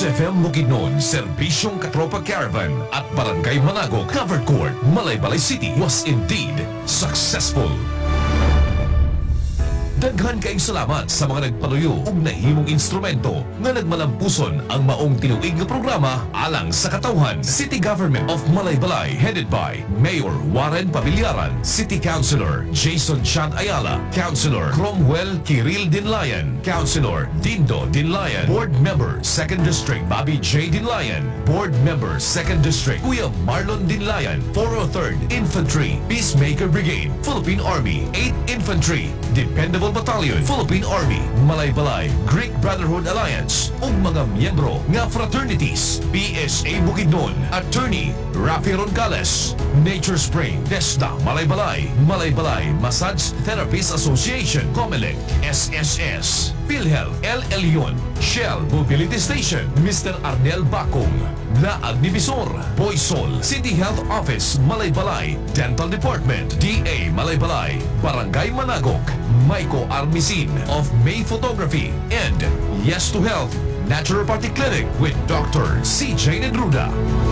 XFM Bukidnon, Serbisyong Katropa Caravan at Barangay Manago Covered Court, Malaybalay City was indeed successful. Daghan kaayong salamat sa mga nagpaluyo ug nahimong instrumento nga nagmalampuson ang maong tinuig nga programa alang sa katawhan. City Government of Malaybalay headed by Mayor Warren Pabillaran, City Councilor Jason Chan Ayala, Councilor Cromwell Kiril Dinlayan, Councilor Dindo Dinlayan, Board Member 2nd District Bobby J. Dinlayan, Board Member 2nd District Kuya Marlon Dinlayan, 403rd Infantry Peacemaker Brigade, Philippine Army 8th Infantry Dependable Battalion, Philippine Army, Malaybalay, Greek Brotherhood Alliance, ug mga miyembro nga fraternities, PSA Bukidnon, Attorney Rafi Roncales, Nature Spring, Desda, Malaybalay, Malaybalay Massage Therapists Association, Comelec, SSS, PhilHealth, El Elyon, Shell Mobility Station, Mr. Arnel Bacong, Laag ni Bisor, Boysol, City Health Office, Malaybalay, Dental Department, DA Malaybalay, Barangay Managok, Maiko Armisin of May Photography, and Yes to Health Naturopathy Clinic with Dr. CJ Nedruda.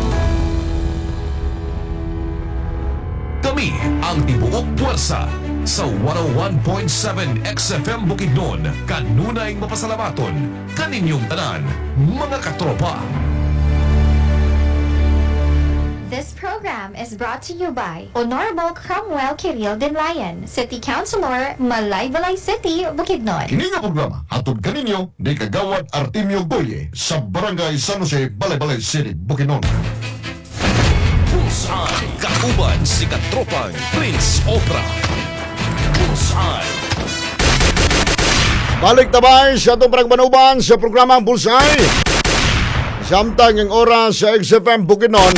Kami ang tibuok puwersa sa 101.7 XFM Bukidnon. Kanunay mapasalamaton kaninyong tanan, mga katropa. This program is brought to you by Honorable Cromwell Kiril Dinlayan, City Councilor, Malaybalay City, Bukidnon. Kini nga programa hatod kaninyo ni Kagawad Artemio Goye sa Barangay San Jose, Malaybalay City, Bukidnon. Bullseye, kauban si katropang Prince Opera. Bullseye. Balik tabay sa itong panagbanuban sa programang Bullseye. Samtang ang oras sa XFM Bukidnon.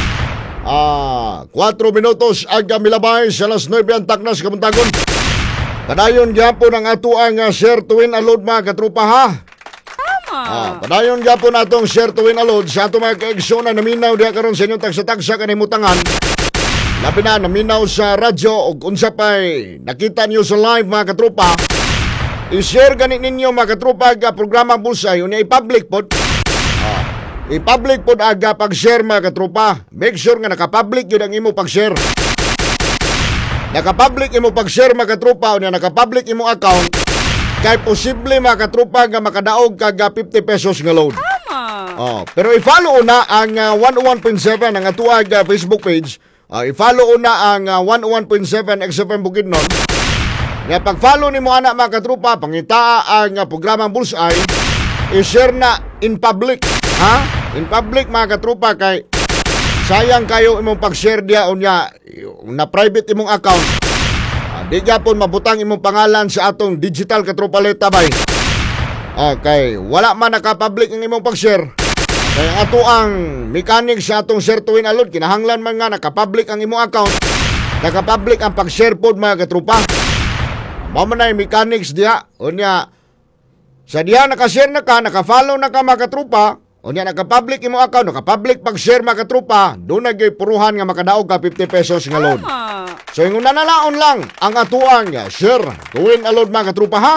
4 minutos aga milabay sa alas 9 ang taknas kamuntagon. Padayon gyapon ang ato ang share to win alod mga katrupa ha. Padayon gyapon atong share to win alod sa ato mga kaigsoon na naminaw diha karon sa inyong tagsa-tagsa kanimutangan. Labi na naminaw sa radyo o unsa pay nakita niyo sa live mga katrupa. I-share gani ninyo mga katrupa ang programa Bullseye unya i-public pod. I-public po aga pag-share mga katropa. Make sure nga nakapublic yun ang imo pag-share. Nakapublic imo pag-share mga katropa o na nakapublic imo account. Kay posible mga katropa nga makadaog kag 50 pesos nga load. Pero i-follow una ang 101.7 ang atuag Facebook page. I-follow una ang 101.7 XFM Bukidnon. Nga pag-follow nimo ana mga katropa, pangitaa ang programang Bullseye. I-share na in public. Ha? In public mga katrupa kay sayang kayo imong pag-share diya unya na private imong account. Di gyapon mabutang imong pangalan sa atong digital katropaleta bay. Okay, wala man naka-public ang imong pag-share. Kay ato ang mechanic sa atong share to win alod kinahanglan man nga naka-public ang imong account. Naka-public ang pag-share pod mga katrupa. Mao man ay mechanics diya unya sa diha naka-share na ka, naka-follow na ka mga katrupa. O niya naka-public imo account, naka-public pag-share mga katrupa, doon nagay-puruhan nga makadaog ka 50 pesos nga load. So yung nanalaon lang ang atuang share, tuwin a load mga katrupa ha.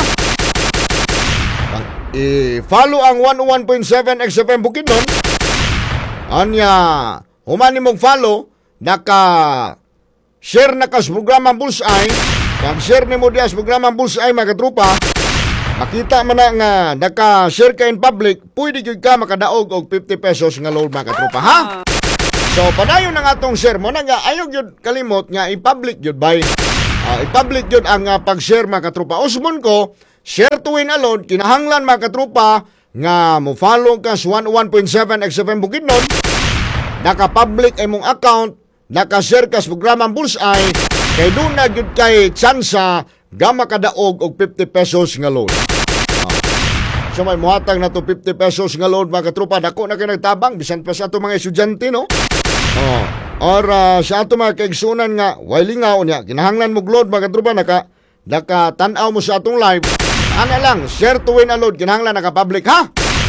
I-follow ang 101.7 XFM Bukidnon. Anya, human mong follow, naka-share na ka sa programang Bullseye, pag-share ni mo diya sa programang Bullseye mga katrupa, makita man na nga naka-share ka in public, pwede yun ka makadaog og 50 pesos nga load mga katropa ha. So padayon ang atong share mo na nga ayog yun kalimot nga i-public yun bay. I-public yun ang pag-share mga katropa. Usmon ko, share to win alone, kinahanglan mga katropa nga mo follow ka sa 101.7 XFM Bukidnon, naka-public ay mong account, naka-share ka sa programang Bullseye, kay doon na yun kay tsansa gama kadaog og 50 pesos nga load. So may muhatag na to 50 pesos nga load mga katrupa. Dako na kayo nagtabang bisan pa sa ato mga estudyante no. Or sa ato mga kaigsunan nga wailingaw niya kinahanglan mo load mga katrupa naka tan-aw mo sa atong live. Ana lang share to win a load kinahanglan naka-public ha.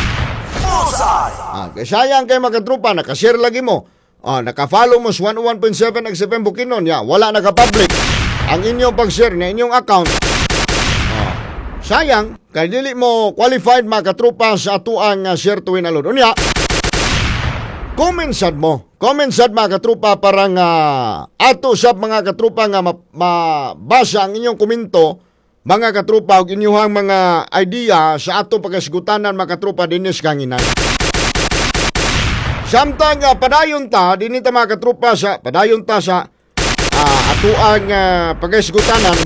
Kay sayang kay mga katrupa naka-share lagi mo. Naka-follow mo sa 101.7 XFM Bukidnon ya wala naka-public ang inyong pag-share na inyong account. sayang kay dili mo qualified mga katropa sa atuang share to win alone. Unya, comment sad mga katropa para nga ato sa mga katropa nga mabasa ang inyong komento mga katropa og inyong mga idea sa ato pagkasgutanan mga katropa dinis kanginan. Samtang padayon ta dinita mga katropa sa atuang pagkasgutanan.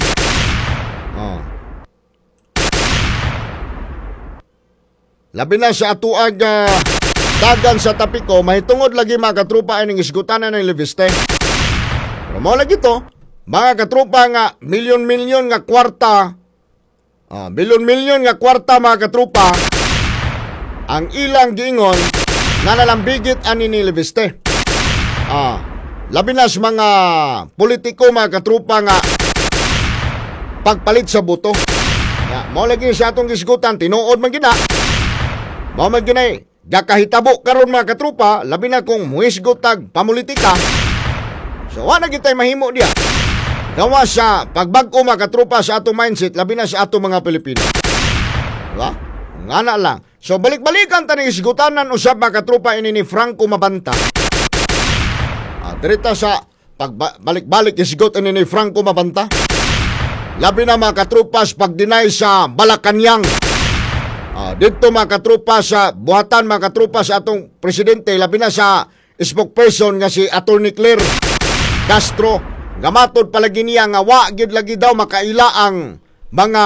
Labi na sa atuag dagan sa tapiko, mahitungod lagi mga katropa ay ng isgutanan ng Leviste. Pero mo lagi to, mga katropa nga milyon-milyon nga kwarta, milyon-milyon nga kwarta mga katropa, ang ilang giingon nga nalambigit ani ni Leviste. Labi na sa mga politiko mga katropa nga pagpalit sa buto. Mo lagi sa atong isgutan, tinuod man gina. Mao man ginay, gakahitabo karon mga katropa, labi na kung muhisgot tag pamulitika. So wala gitay mahimo diya. Gawa sa pagbag-o mga katropa sa atong mindset, labi na sa atong mga Pilipino. Diba? Ngana lang. So balik-balikan tani isgutanan usab mga katropa ini ni Franco Mabanta. Dirita sa pagbalik-balik isgot ini ni Franco Mabanta. Labi na mga katropa sa pagdinay sa Malacanang. Dito mga katropa sa buhatan mga katropa sa atong presidente, labi na sa spokesperson nga si Atty. Claire Castro, gamatod palagi niya nga wa gid lagi daw makaila ang mga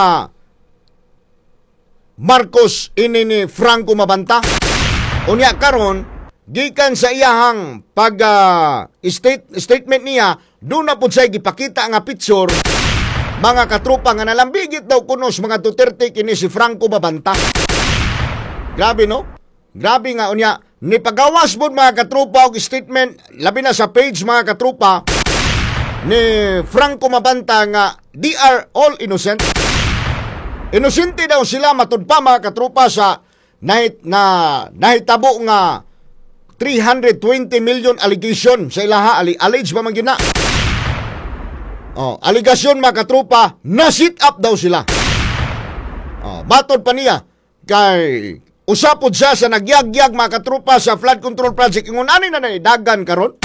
Marcos ini ni Franco Mabanta. Unya karon gikan sa iyahang statement niya, doon na pud say gipakita nga picture mga katropa nga nalambigit daw kunos mga Duterte kini si Franco Mabanta. Grabe no? Grabe nga unya, ni pagawas pod mga katropa og statement labi na sa page mga katropa ni Franco Mabanta nga they are all innocent. Inosente daw sila matud pa mga katropa sa nahitabo nga 320 million allegation sa ilaha allege ba man gyud na. Aligasyon mga katropa, na-sit up daw sila. Matod pa niya, kay usapod siya sa nagyagyag mga katropa sa flood control project. Ingon ani na dagan karon.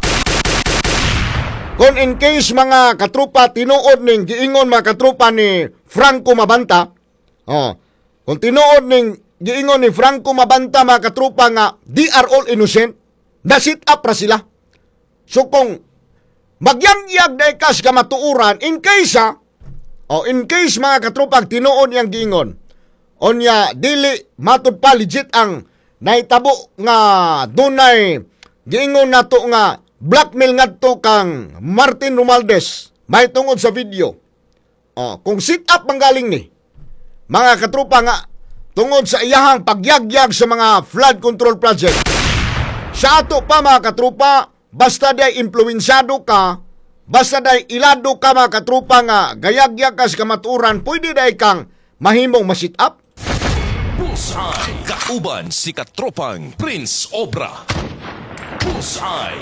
Kung in case mga katropa tinuod ning giingon mga katropa ni Franco Mabanta, kung tinuod ning giingon ni Franco Mabanta mga katropa nga they are all innocent, na-sit up ra sila. So kung magyang-yag na ikas kamatuuran, in case mga katropag tinuon yang giingon, onya dili matud pa legit ang nahitabo nga dunay giingon nato nga blackmail ngadto kang Martin Romualdez may tungod sa video. Kung sit up manggaling ni mga katropa nga tungod sa iyahang pagyagyag sa mga flood control project, sa ato pa mga katropa, basta day influensyado ka, basta day ilado ka mga katropa nga gayagyag ka sa kamaturan, pwede day kang mahimong masit up. Bullseye, kauban si katropang Prince Obra. Bullseye.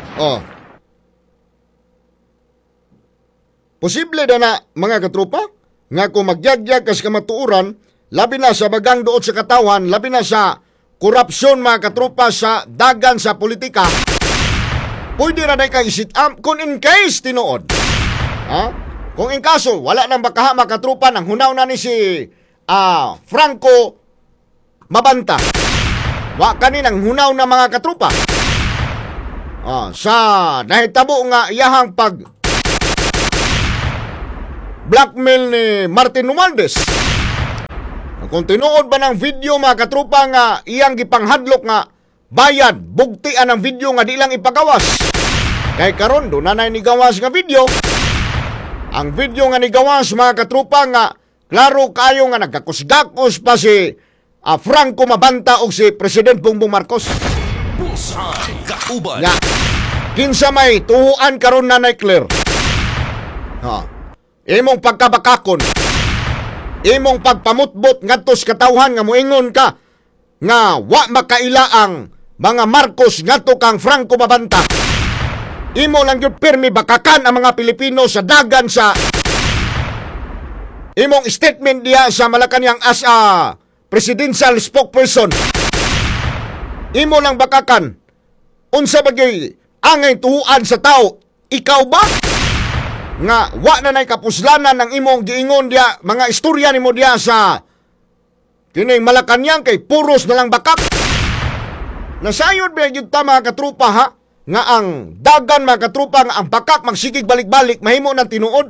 Posible na mga katropa nga kung magyagyag ka sa kamaturan, labi na sa bagang doot sa katawan, labi na sa korupsyon mga katropa sa dagan sa politika, pwede na kang isit up kung in case tinuod. Kung in kaso, wala nang bakaha mga katropa nang hunaw na ni si Franco Mabanta. Wa kaninang hunaw na mga katropa. Sa nahitabo nga iyahang pag blackmail ni Martin Romualdez. Kung tinuod ba ng video mga katropa nga iyang gipanghadlok nga bayad, bugtian ang video nga di lang ipagawas. Kay karon do na ni gawas nga video. Ang video nga ni gawas mga katropa nga klaro kayo nga nagkakos-gakos pa si Franco Mabanta o si President Bongbong Marcos. Bullseye, kauban. Nga, kinsa may tuhuan karon Nanay Claire. Imong pagkabakakon, imong pagpamutbot ngadto sa katawhan nga moingon ka nga wa makaila ang mga Marcos ngadto kang Franco Mabanta. Imo lang gyud pirmi bakakan ang mga Pilipino sa dagan sa imong statement diya sa Malacañang as a presidential spokesperson. Imo lang bakakan. Unsa bagay angay tuhuan sa tao? Ikaw ba? Nga wa na nay kapuslanan ng imong giingon diya, mga istorya nimo diya sa kining Malacañang kay puros na lang bakak. Nasayod ba gyud ta mga katrupa ha? Nga ang dagan mga katrupa nga ang bakak magsigig balik-balik mahimo ng tinuod.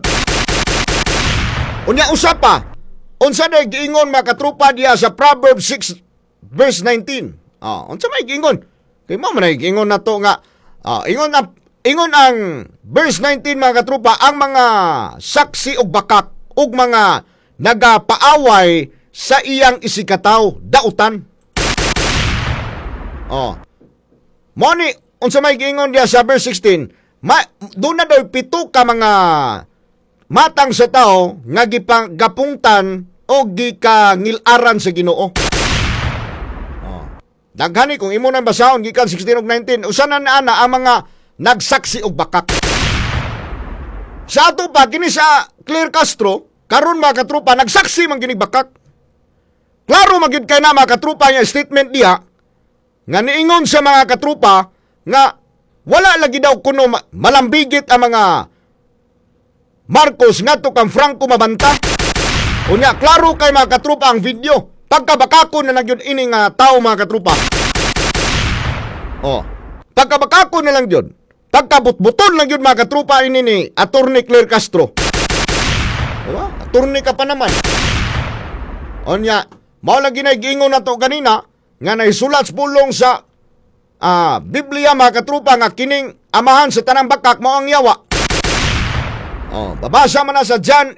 Unya usa pa. Unsa day giingon mga katrupa diya sa Proverbs 6 verse 19. Unsa may giingon? Kay mo man giingon nato nga ingon ang verse 19 mga katrupa, ang mga saksi og bakak ug mga nagapaaway sa iyang isikataw dautan. Moni unsa may giingon diya sa verse 16, doon na daw 7 ka mga matang sa tao nga gipagapungtan o gikangilaran sa Ginoo. Daghani kung imo nang basahon gikan 16 ug 19, usa na ana ang mga nagsaksi og bakak. Sa ato pa kini sa Claire Castro, karon mga katrupa nagsaksi man kini bakak. Klaro magid kay na mga katrupa nga statement diha nga niingon sa mga katrupa nga wala lagi daw kuno malambigit ang mga Marcos ngadto kang Franco mabanta. Unya klaro kay mga katrupa ang video. Pagkabakako na lang yun ini nga tao mga katrupa. Pagkabakako na lang yun. Pagkabutbuton lang yun mga katrupa ini ni Attorney Claire Castro. Diba? Attorney ka pa naman. Unya, mao lagi na giingon na to kanina nga naisulat sa pulong sa Biblia mga katrupa nga kining amahan sa tanang bakak mao ang yawa. Babasa man na sa John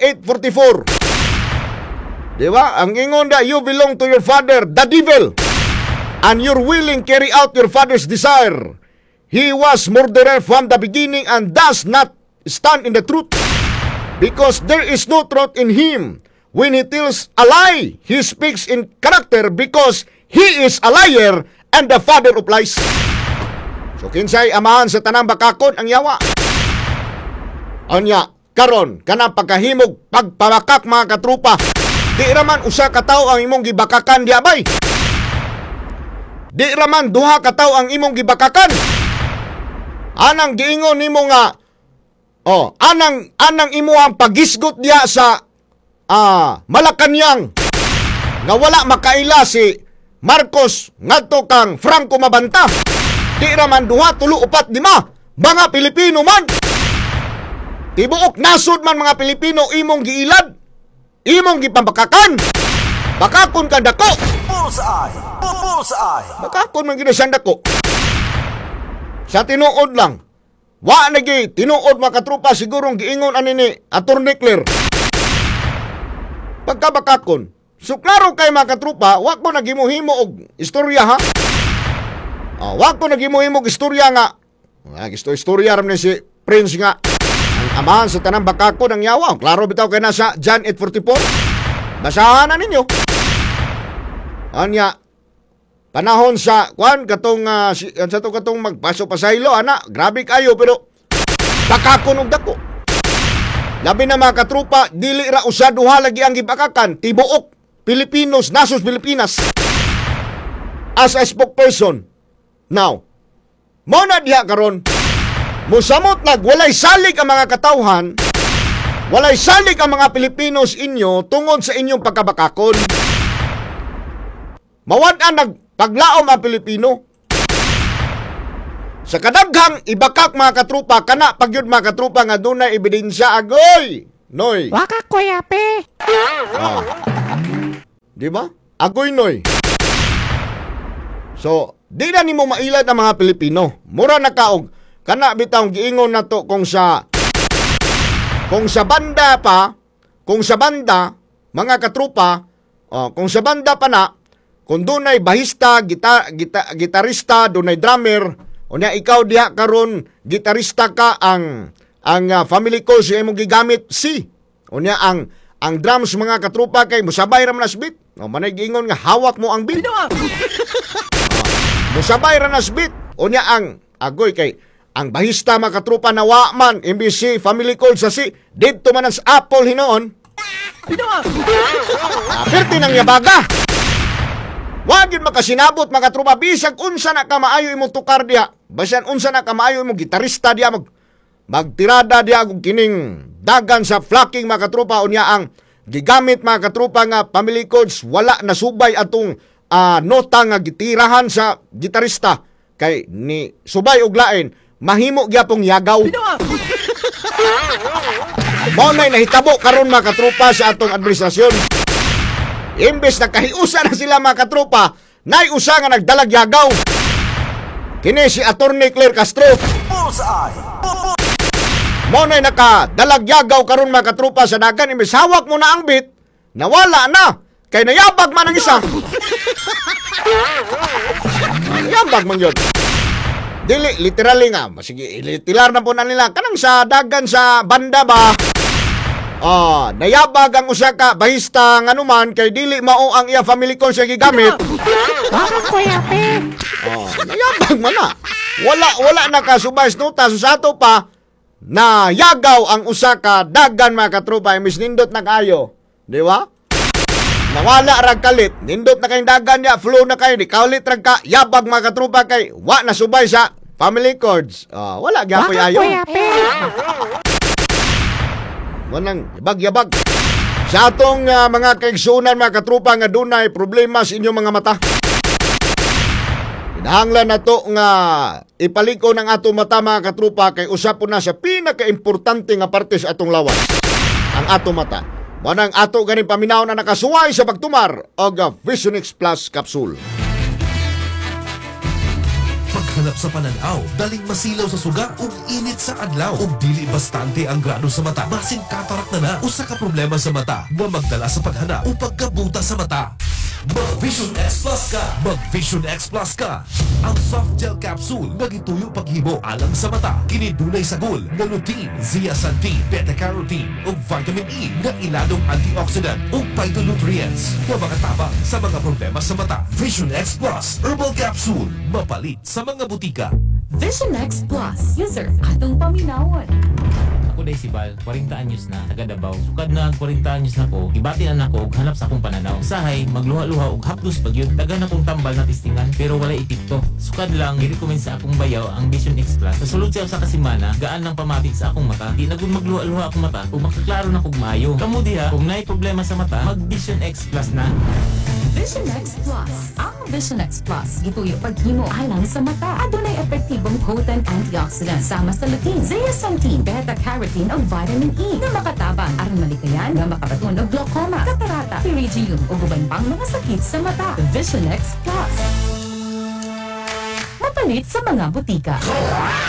8:44. Diba? Ang ingon da, you belong to your father, the devil, and you're willing carry out your father's desire. He was murderer from the beginning and does not stand in the truth, because there is no truth in him. When he tells a lie, he speaks in character because he is a liar and the father of lies. So kinsay amahan sa tanang bakakon ang yawa. Anya, karon kanang pagkahimog pagpabakak mga katrupa. Di raman usa ka tawo ang imong gibakakan di abay. Di raman duha ka tawo ang imong gibakakan. Anang giingon nimo nga anang imo ang pagisgot diya sa Malacañang nga wala makaila si Marcos ngadto kang Franco mabanta. Di raman duha, tulo, upat, lima mga Pilipino man. Tibuok nasod man mga Pilipino imong giilad. Imong gipambakakan. Bakakon ka dako. Bullseye! Bullseye! Bakakon man ginasan dako. Sa tinuod lang. Wa nagi tinuod mga katrupa sigurong giingon ani ni Attorney Claire. Pagkabakakon. So klaro kay mga katrupa, wa ko nagimuhimo og istorya ha. Wa ko nagimuhimo og istorya nga. Istorya ram ni si Prince nga. Ang amahan sa tanang bakakon ang yawa. Klaro bitaw kay nasa John 8:44. Basahan na ninyo. Anya, panahon sa katong magpaso pasaylo ana, grabe kayo pero bakakon og dako. Labi na mga katrupa, dili ra usa duha lagi ang gibakakan, tibuok Pilipinos, nasos Pilipinas. As a spokesperson. Now, mo na diha karon musamot walay salig ang mga katawhan, walay salig ang mga Pilipinos inyo tungod sa inyong pagkabakakon. Mawad-an nagpaglaom ang Pilipino. Sa kadaghang ibakak mga katrupa, kana pagyud mga katrupa nga dunay ebidensya agoy. Noy. Waka kuya pe. Di ba? Agoy noy. So, di na nimo mailad ang mga Pilipino. Mura na kaog. Kana bitaw giingon na to kung sa banda mga katrupa, kung sa banda pa na, kung dunay bahista, gitarista, dunay drummer, unya ikaw diha karon gitarista ka, ang family ko siya imong gigamit unya ang drums mga katrupa kay musabay ra man as beat. Manay giingon nga hawak mo ang beat. Musabay ra nas beat. Unya ang agoy kay ang bahista mga katrupa na wa man imbis si family call sa dito man sa Apple hinoon. Perti ng yabaga. Wag yun makasinabot mga trupa bisag unsa na ka maayo imong tukar diha. Basan unsa na ka maayo imong gitarista diha magtirada diha og kining dagan sa flocking mga trupa unya ang gigamit mga katrupa nga family codes wala nasubay atong nota nga gitirahan sa gitarista kay ni subay og lain mahimo gyapong yagaw. Mao nay nahitabo karon mga katrupa sa atong administrasyon. Imbes na kahiusa na sila mga katropa, naiusa nga nagdalag yagaw. Kini si Attorney Claire Castro. Bullseye. Mo na'y nakadalag yagaw karon mga katropa sa dagan. Imbes hawak mo na ang bit, nawala na. Kay nayabag man ang isa. Nayabag man yun. Dili, literally nga. Sige, literal na po na nila. Kanang sa dagan sa banda ba? Nayabag ang usa ka bahista nga naman kay dili mao ang iya family con siya gigamit. Bakit kuya pe? Nayabag man na. Wala na ka subas nota sa ato pa na yagaw ang usa ka dagan mga katropa imbis nindot na kayo. Di ba? Nawala rag kalit, nindot na kayong dagan niya, flow na kayo, di kaulit rag ka, yabag mga katropa kay wa na subay sa family cords. Wala gyapoy Bakit ayo. kuya pe? Manang yabag-yabag. Sa atong mga kaigsunan mga katrupa nga dunay problema sa inyong mga mata. Hinahanglan na to nga ipaliko ng atong mata mga katrupa kay usapon na sa pinaka-importante nga parte sa atong lawas. Ang atong mata. Manang ato ganing paminaw na nakasuway sa pagtumar og Vision X Plus capsule. Paghanap sa pananaw, daling masilaw sa suga ug init sa adlaw ug dili bastante ang grado sa mata. Basin katarak na usa ka problema sa mata nga magdala sa paghanap o pagkabuta sa mata. Mag-Vision X Plus ka! Mag-Vision X Plus ka! Ang soft gel capsule nga gituyo paghibo alang sa mata. Kinidunay sagol nga lutein, zeaxanthin, beta-carotene ug vitamin E nga iladong antioxidant ug phytonutrients nga makatabang sa mga problema sa mata. Vision X Plus Herbal Capsule. Mapalit sa mga butika. Vision X Plus. User, atong paminawon. Ako day si Bal, 40 anyos na, taga Davao. Sukad na 40 anyos na ko, ibati na nako og hanap sa akong pananaw. Usahay, magluha-luha og haplos pagyud, taga na kong tambal na tistingan, pero wala epekto. Sukad lang, i-recommend sa akong bayaw ang Vision X Plus. Sa sulod siya sa kasimana, gaan lang pamatik sa akong mata. Di na gud magluha-luha akong mata, o makaklaro na kog maayo. Kamu diha, kung naay problema sa mata, mag Vision X Plus na. Vision X Plus. Ang Vision X Plus, gituyo paghimo alang sa mata. Adunay epektibong potent antioxidant sama sa lutein, zeaxanthin, beta-carotene ug vitamin E na makatabang aron malikayan nga makabaton og glaucoma, katarata, pterygium ug uban pang mga sakit sa mata. Vision X Plus. Mapalit sa mga butika.